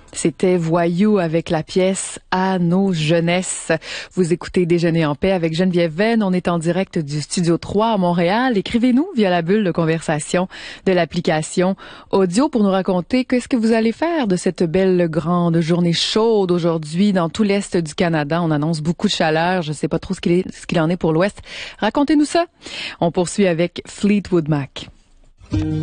C'était Voyou avec la pièce À nos jeunesses. Vous écoutez Déjeuner en paix avec Geneviève Venn. On est en direct du Studio 3 à Montréal. Écrivez-nous via la bulle de conversation de l'application audio pour nous raconter qu'est-ce que vous allez faire de cette belle grande journée chaude aujourd'hui dans tout l'Est du Canada. On annonce beaucoup de chaleur. Je sais pas trop ce qu'il en est pour l'Ouest. Racontez-nous ça. On poursuit avec Fleetwood Mac.